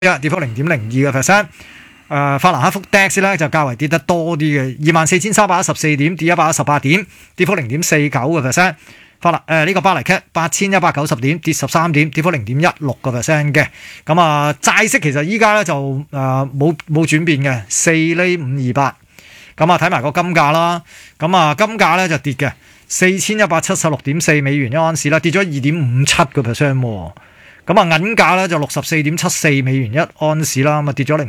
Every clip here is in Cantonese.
跌幅0.02%。法蘭克福 DAX 咧就較為跌得多啲嘅，24,314點，跌118點，跌幅0.49%。呢個巴黎 CAC 8,190點，跌13點，跌幅0.16%嘅。咁啊，債息其實依家咧就冇轉變嘅，4厘528。咁啊，睇埋個金價啦。咁啊，金價咧就跌嘅，4176.4美元一盎司啦，跌咗2.57%喎。咁啊，銀價咧就64.74美元一盎司啦，咁啊跌咗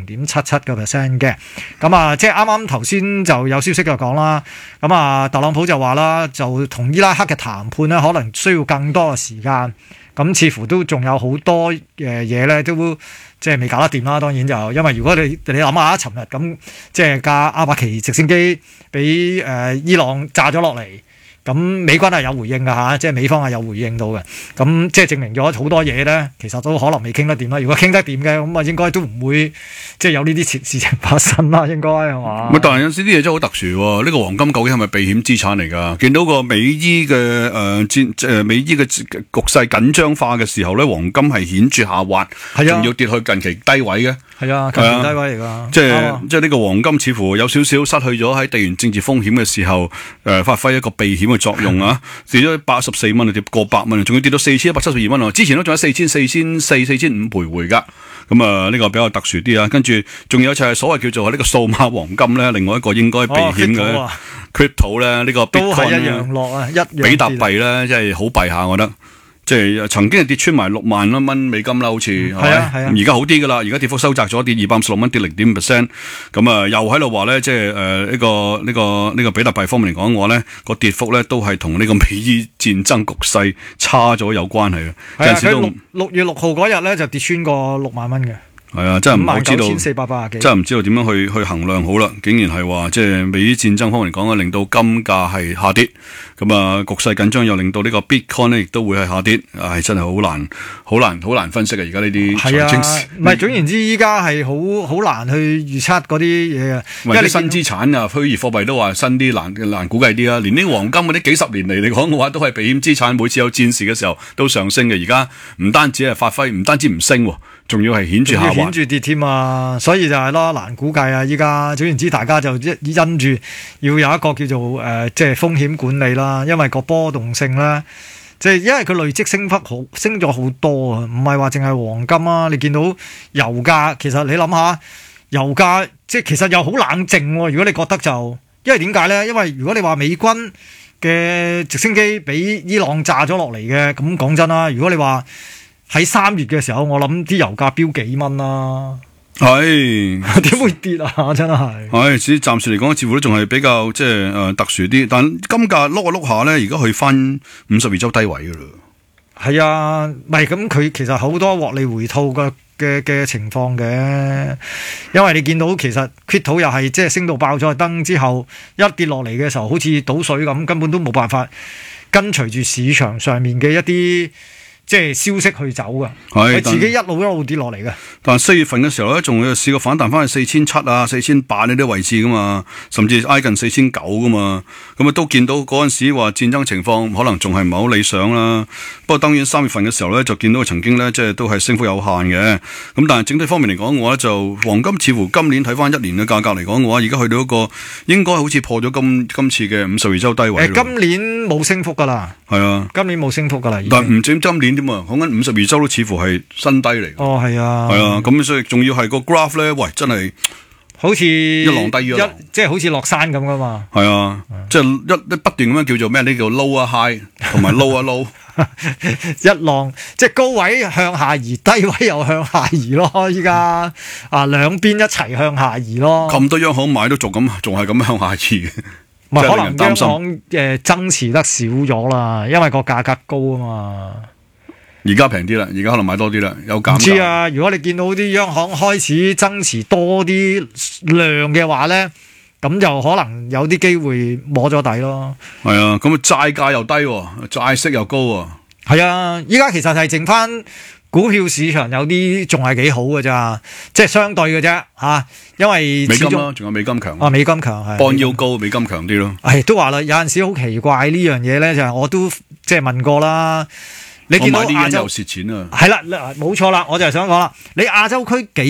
0.77%嘅。咁啊，即係啱啱頭先就有消息就講啦。咁啊，特朗普就話啦，就同伊拉克嘅談判咧，可能需要更多嘅時間。咁似乎都仲有好多嘢咧，都即係未搞得掂啦。當然就因為如果你諗下，尋日咁即係架阿帕奇直升機俾伊朗炸咗落嚟。咁美軍係有回應㗎嚇，即係美方係有回應到嘅，咁即係證明咗好多嘢咧，其實都可能未傾得掂啦。如果傾得掂嘅，咁啊應該都唔會即係有呢啲事情發生啦，應該係嘛？ 但係有時啲嘢真係好特殊喎。呢個黃金究竟係咪避險資產嚟㗎？見到個美伊嘅美伊嘅局勢緊張化嘅時候咧，黃金係顯著下滑，仲要跌去近期低位嘅。 係啊，近期低位嚟㗎。 即係呢個黃金似乎有少少失去咗喺地緣政治風險嘅時候，發揮一個避險嘅作用啊！跌咗84蚊，跌過百蚊，仲要跌到4172蚊喎。之前都仲喺4400、4500徘徊㗎。咁啊，呢個比較特殊啲啊。跟住仲有就係所謂叫做呢個數碼黃金咧，另外一個應該避險嘅 crypto 咧，呢個 Bitcoin 都係一樣落啊，一樣比特幣咧，真係好弊下，我覺得。即係曾經係跌穿埋6萬蚊美金啦，好似係啊，而家好啲噶啦，而家跌幅收窄咗，跌256蚊，跌0.5%。咁啊，又喺度話咧，即係呢個比特幣方面嚟講嘅話咧，個跌幅咧都係同呢個美伊戰爭局勢差咗有關係嘅。 係啊，佢6月6號嗰日咧就跌穿過6萬蚊嘅。 係啊，真係唔好知道， 59,480幾， 真係唔知道點樣去衡量好啦。竟然係話即係美伊戰爭方面嚟講令到金價係下跌。咁啊，局勢緊張又令到呢個 Bitcoin 咧亦都會係下跌。真係好難分析嘅。而家呢啲財經事， 唔係總言之，依家係好難去預測嗰啲嘢嘅。 因為啲新資產啊，虛擬貨幣都話新啲難估計啲啦。連啲黃金嗰啲幾十年嚟講嘅話，都係避險資產。每次有戰事嘅時候都上升嘅。而家唔單止係發揮，唔單止唔升，仲要係顯著下滑， 顯著跌添啊！所以就係咯，難估計啊！依家總言之，大家就因住要有一個叫做即係風險管理啦。因為個波動性咧，即係因為佢累積升咗好多啊，唔係話淨係黃金啊。你見到油價，其實你諗下，油價即係其實又好冷靜喎。如果你覺得就，因為點解咧？因為如果你話美軍嘅直升機俾伊朗炸咗落嚟嘅，咁講真啦，如果你話喺3月嘅時候，我諗啲油價飆幾蚊啦。係點會跌啊？真係係，暫時嚟講，似乎都仲係比較即係特殊啲。但金價碌下碌下咧，而家去翻52周低位噶啦。係啊，唔係咁佢其實好多獲利回吐嘅情況嘅，因為你見到其實 crypto 又係即係升到爆咗燈之後，一跌落嚟嘅時候，好似倒水咁，根本都冇辦法跟隨住市場上面嘅一啲即係消息去走噶，係自己一路跌落嚟嘅。 但4月份嘅時候咧，仲要試過反彈翻去4700啊、4800呢啲位置噶嘛，甚至挨近4900噶嘛。咁啊都見到嗰陣時話戰爭情況可能仲係唔係好理想啦。不過當然3月份嘅時候咧，就見到曾經咧即係都係升幅有限嘅。咁但係整體方面嚟講嘅話，就黃金似乎今年睇翻1年嘅價格嚟講嘅話，而家去到一個應該好似破咗今次嘅52周低位。 今年冇升幅噶啦， 係啊， 今年冇升幅噶啦。 但唔止今年。講緊52周都似乎係新低嚟。 哦，係啊， 係啊，咁所以仲要係個 graph 咧，喂，真係好似一浪低一浪， 即係好似落山咁噶嘛。 係啊，即係一不斷咁樣叫做咩？呢叫 low 啊 high 同埋 low 啊 low， 一浪即係高位向下移，低位又向下移咯。依家兩邊一齊向下移咯。咁多央行買都仲係咁向下移。 唔係可能央行增持得少咗啦，因為個價格高啊嘛。 而家平啲啦，而家可能買多啲啦，有減價。唔知啊，如果你見到啲央行開始增持多啲量嘅話咧，咁就可能有啲機會摸咗底咯。 係啊，咁債價又低，債息又高。 係啊，依家其實係剩翻股票市場有啲仲係幾好嘅咋，即係相對嘅啫嚇。因為美金啦，仲有美金強。 美金強係。 bond yield高，美金強啲咯。 都話啦，有陣時好奇怪呢樣嘢咧，就係我都即係問過啦。你見到亞洲又蝕錢啊？ 係啦，冇錯啦，我就係想講啦，你亞洲區幾